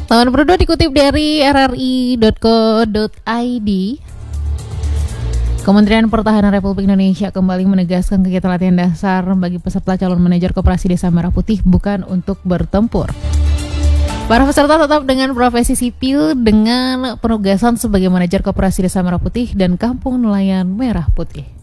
Tahun berdua dikutip dari rri.co.id. Kementerian Pertahanan Republik Indonesia kembali menegaskan kegiatan latihan dasar bagi peserta calon manajer Koperasi Desa Merah Putih bukan untuk bertempur. Para peserta tetap dengan profesi sipil dengan penugasan sebagai manajer Koperasi Desa Merah Putih dan Kampung Nelayan Merah Putih.